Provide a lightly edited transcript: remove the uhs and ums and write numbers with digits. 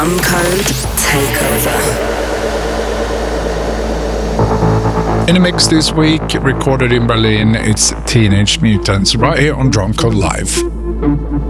Code Takeover. In the mix this week, recorded in Berlin, it's Teenage Mutants right here on Drumcode Live.